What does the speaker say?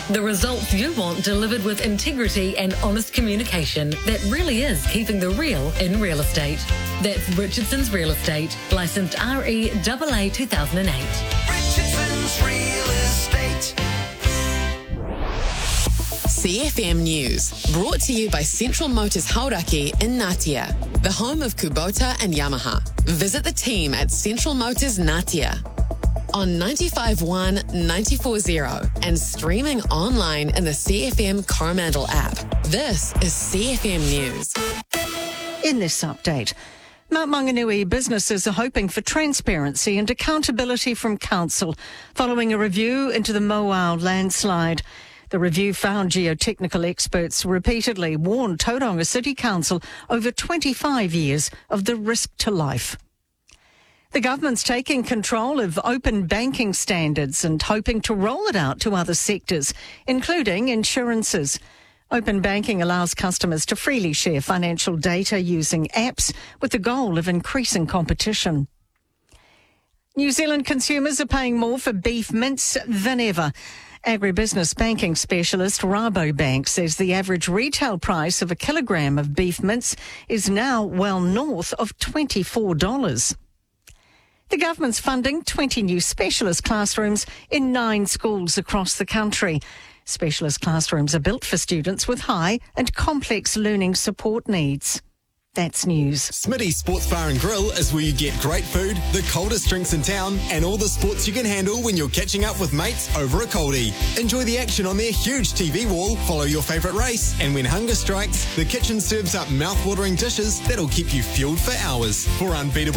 The results you want delivered with integrity and honest communication that really is keeping the real in real estate. That's Richardson's Real Estate, licensed REAA 2008. Richardson's Real Estate. CFM News, brought to you by Central Motors Hauraki in Ngatea, the home of Kubota and Yamaha. Visit the team at Central Motors Ngatea on 95.1, 94.0 and streaming online in the CFM Coromandel app. This is CFM News. In this update, Mount Maunganui businesses are hoping for transparency and accountability from council following a review into the Moao landslide. The review found geotechnical experts repeatedly warned Tauranga City Council over 25 years of the risk to life. The government's taking control of open banking standards and hoping to roll it out to other sectors, including insurances. Open banking allows customers to freely share financial data using apps with the goal of increasing competition. New Zealand consumers are paying more for beef mince than ever. Agribusiness banking specialist Rabobank says the average retail price of a kilogram of beef mince is now well north of $24. The government's funding 20 new specialist classrooms in 9 schools across the country. Specialist classrooms are built for students with high and complex learning support needs. That's news. Smitty's Sports Bar and Grill is where you get great food, the coldest drinks in town, and all the sports you can handle when you're catching up with mates over a coldie. Enjoy the action on their huge TV wall, follow your favourite race, and when hunger strikes, the kitchen serves up mouth-watering dishes that'll keep you fueled for hours. For unbeatable